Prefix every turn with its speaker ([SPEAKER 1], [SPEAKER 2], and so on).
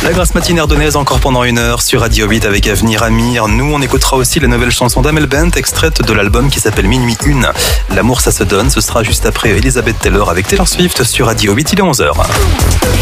[SPEAKER 1] La grasse matinée ardennaise encore pendant 1 heure sur Radio 8 avec Avenir Amir. Nous, on écoutera aussi la nouvelle chanson d'Amel Bent, extraite de l'album qui s'appelle Minuit 1. L'amour, ça se donne. Ce sera juste après Elizabeth Taylor avec Taylor Swift sur Radio 8. Il est 11h.